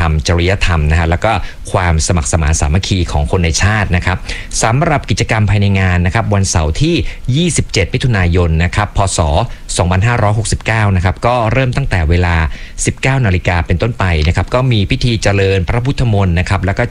รมจริยธรรมนะฮะแล้วก็ความสมัครสมานสามัคคีของคนในชาตินะครับสำหรับกิจกรรมภายในงานนะครับวันเสาร์ที่ 27 มิถุนายนนะครับพศ 2569 นะครับก็เริ่มตั้งแต่เวลา 19 นาฬิกาเป็นต้นไปนะครับก็มีพิธีเจริญพระพุทธมนต์นะครับแล้วก็